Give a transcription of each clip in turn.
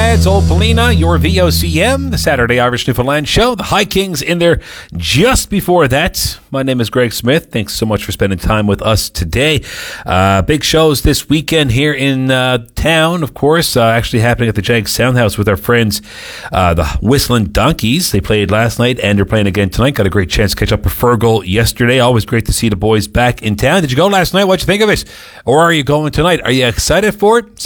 Lads, Old Polina, your VOCM, the Saturday Irish Newfoundland show. The High Kings in there just before that. My name is Greg Smith. Thanks so much for spending time with us today. Big shows this weekend here in town, of course, actually happening at the Jag Soundhouse with our friends, the Whistling Donkeys. They played last night and they're playing again tonight. Got a great chance to catch up with Fergal yesterday. Always great to see the boys back in town. Did you go last night? What'd you think of it? Or are you going tonight? Are you excited for it?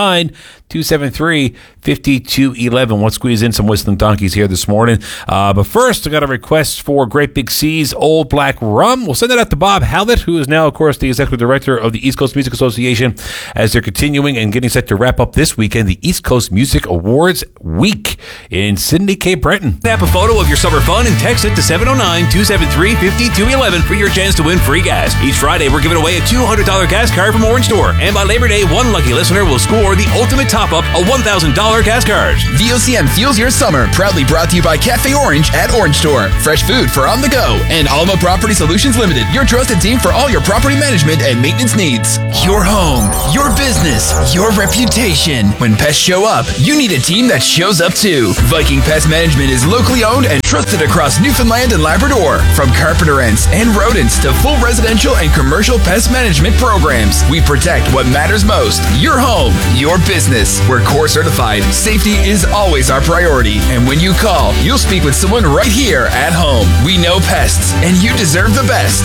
709-273-5211. Let's squeeze in some Whistling Donkeys here this morning. But first, I got a request for Great Big C's Old Black Rum. We'll send that out to Bob Hallett, who is now, of course, the executive director of the East Coast Music Association, as they're continuing and getting set to wrap up this weekend the East Coast Music Awards Week in Sydney, Cape Breton. Snap a photo of your summer fun and text it to 709-273-5211 for your chance to win free gas. Each Friday, we're giving away a $200 gas card from Orange Store. And by Labor Day, one lucky listener will score the ultimate top-up, a $1,000 gas card. VOCM fuels your summer. Proudly brought to you by Cafe Orange at Orange Store. Fresh food for on the go. And Alma Property Solutions Limited, your trusted team for all your property management and maintenance needs. Your home, your business, your reputation. When pests show up, you need a team that shows up too. Viking Pest Management is locally owned and trusted across Newfoundland and Labrador. From carpenter ants and rodents to full residential and commercial pest management programs, we protect what matters most. Your home, your business. We're core certified. Safety is always our priority. And when you call, you'll speak with someone right here at home. We know pests, and you deserve the best.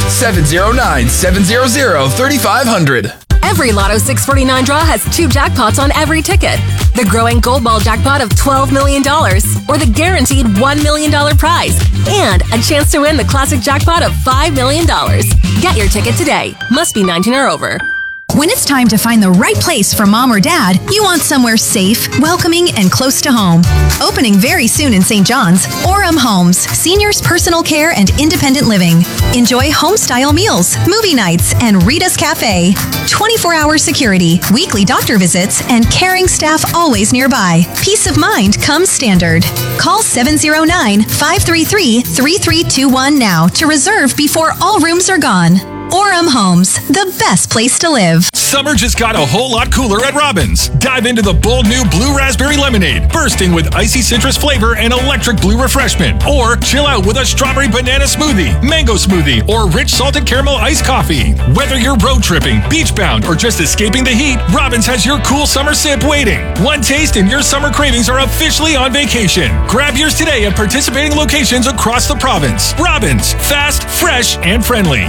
709-700-3500. Every Lotto 649 draw has 2 jackpots on every ticket. The growing Gold Ball jackpot of $12 million, or the guaranteed $1 million prize, and a chance to win the classic jackpot of $5 million. Get your ticket today. Must be 19 or over. When it's time to find the right place for mom or dad, you want somewhere safe, welcoming, and close to home. Opening very soon in St. John's, Orem Homes, seniors personal care and independent living. Enjoy home-style meals, movie nights, and Rita's Cafe. 24-hour security, weekly doctor visits, and caring staff always nearby. Peace of mind comes standard. Call 709-533-3321 now to reserve before all rooms are gone. Orem Homes, the best place to live. Summer just got a whole lot cooler at Robbins. Dive into the bold new Blue Raspberry Lemonade, bursting with icy citrus flavor and electric blue refreshment. Or chill out with a strawberry banana smoothie, mango smoothie, or rich salted caramel iced coffee. Whether you're road tripping, beach bound, or just escaping the heat, Robbins has your cool summer sip waiting. One taste and your summer cravings are officially on vacation. Grab yours today at participating locations across the province. Robbins, fast, fresh, and friendly.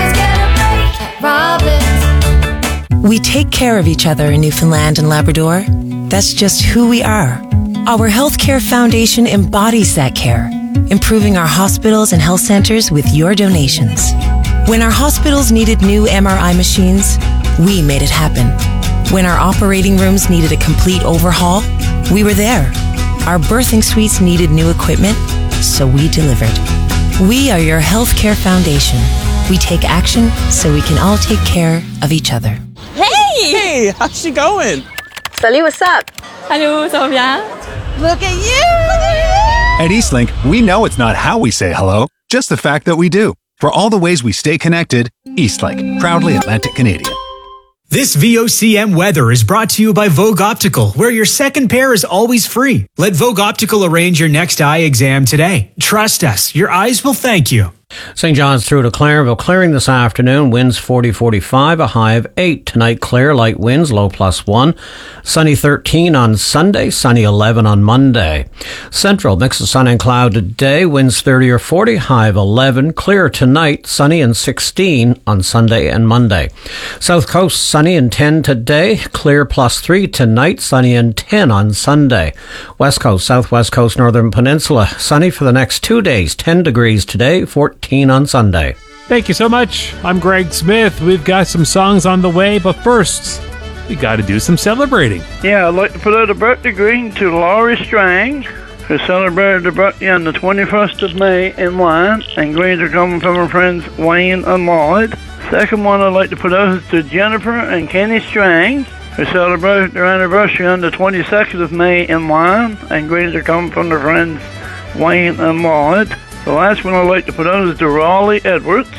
We take care of each other in Newfoundland and Labrador. That's just who we are. Our Healthcare Foundation embodies that care, improving our hospitals and health centers with your donations. When our hospitals needed new MRI machines, we made it happen. When our operating rooms needed a complete overhaul, we were there. Our birthing suites needed new equipment, so we delivered. We are your Healthcare Foundation. We take action so we can all take care of each other. Hey, how's she going? Salut, what's up? Hello, ça va bien? Look at you! At Eastlink, we know it's not how we say hello, just the fact that we do. For all the ways we stay connected, Eastlink, proudly Atlantic Canadian. This VOCM weather is brought to you by Vogue Optical, where your second pair is always free. Let Vogue Optical arrange your next eye exam today. Trust us, your eyes will thank you. St. John's through to Clareville, clearing this afternoon, winds 40-45, a high of 8. Tonight, clear, light winds, low +1. Sunny 13 on Sunday, sunny 11 on Monday. Central, mix of sun and cloud today, winds 30 or 40, high of 11. Clear tonight, sunny and 16 on Sunday and Monday. South Coast, sunny and 10 today, clear +3 tonight, sunny and 10 on Sunday. West Coast, Southwest Coast, Northern Peninsula, sunny for the next 2 days, 10 degrees today, 14 on Sunday. Thank you so much. I'm Greg Smith. We've got some songs on the way, but first, we got to do some celebrating. Yeah, I'd like to put out a birthday greeting to Laurie Strang, who celebrated her birthday on the 21st of May in Wine, and greetings are coming from her friends Wayne and Lloyd. Second one I'd like to put out is to Jennifer and Kenny Strang, who celebrated their anniversary on the 22nd of May in Wine, and greetings are coming from their friends Wayne and Lloyd. The last one I'd like to put out is to Raleigh Edwards,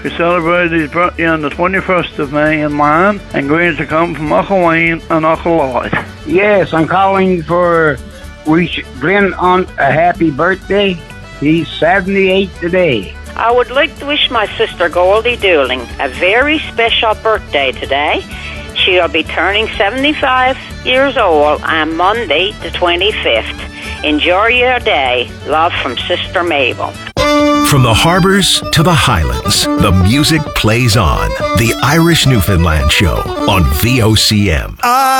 who celebrated his birthday on the 21st of May in mine, and greetings to come from Uncle Wayne and Uncle Lloyd. Yes, I'm calling for wish Glenn on a happy birthday. He's 78 today. I would like to wish my sister Goldie Dooling a very special birthday today. She'll be turning 75 years old on Monday the 25th. Enjoy your day. Love from Sister Mabel. From the harbors to the highlands, the music plays on. The Irish Newfoundland Show on VOCM.